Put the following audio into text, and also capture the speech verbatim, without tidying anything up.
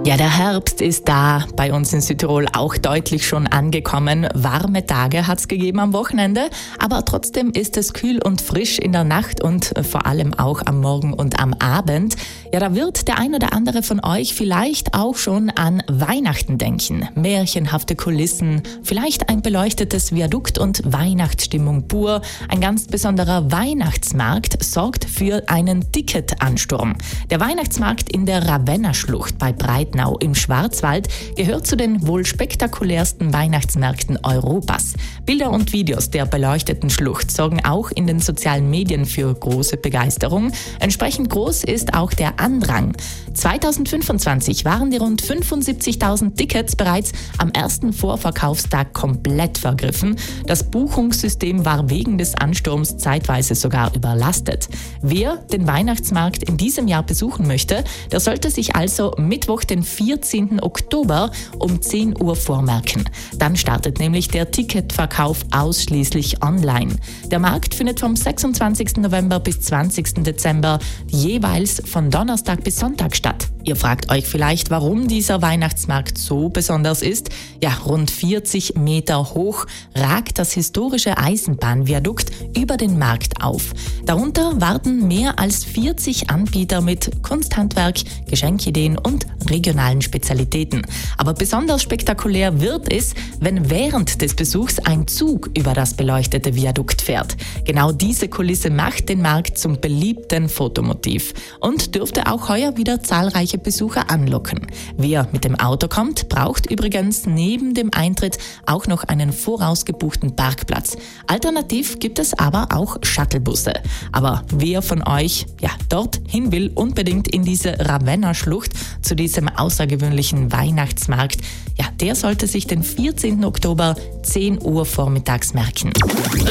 Ja, der Herbst ist da, bei uns in Südtirol auch deutlich schon angekommen. Warme Tage hat es gegeben am Wochenende, aber trotzdem ist es kühl und frisch in der Nacht und vor allem auch am Morgen und am Abend. Ja, da wird der ein oder andere von euch vielleicht auch schon an Weihnachten denken. Märchenhafte Kulissen, vielleicht ein beleuchtetes Viadukt und Weihnachtsstimmung pur. Ein ganz besonderer Weihnachtsmarkt sorgt für einen Ticketansturm. Der Weihnachtsmarkt in der Ravenna-Schlucht bei Breitnau im Schwarzwald gehört zu den wohl spektakulärsten Weihnachtsmärkten Europas. Bilder und Videos der beleuchteten Schlucht sorgen auch in den sozialen Medien für große Begeisterung. Entsprechend groß ist auch der Andrang. zweitausendfünfundzwanzig waren die rund fünfundsiebzigtausend Tickets bereits am ersten Vorverkaufstag komplett vergriffen. Das Buchungssystem war wegen des Ansturms zeitweise sogar überlastet. Wer den Weihnachtsmarkt in diesem Jahr besuchen möchte, der sollte sich also Mittwoch, den vierzehnten Oktober um zehn Uhr vormerken. Dann startet nämlich der Ticketverkauf ausschließlich online. Der Markt findet vom sechsundzwanzigsten November bis zwanzigsten Dezember jeweils von Donnerstag bis Sonntag statt. Ihr fragt euch vielleicht, warum dieser Weihnachtsmarkt so besonders ist. Ja, rund vierzig Meter hoch ragt das historische Eisenbahnviadukt über den Markt auf. Darunter warten mehr als vierzig Anbieter mit Kunsthandwerk, Geschenkideen und regionalen Spezialitäten. Aber besonders spektakulär wird es, wenn während des Besuchs ein Zug über das beleuchtete Viadukt fährt. Genau diese Kulisse macht den Markt zum beliebten Fotomotiv und dürfte auch heuer wieder zahlreiche Besucher anlocken. Wer mit dem Auto kommt, braucht übrigens neben dem Eintritt auch noch einen vorausgebuchten Parkplatz. Alternativ gibt es aber auch Shuttlebusse. Aber wer von euch ja dorthin will, unbedingt in diese Ravenna-Schlucht zu diesem außergewöhnlichen Weihnachtsmarkt, ja, der sollte sich den vierzehnten Oktober zehn Uhr vormittags merken.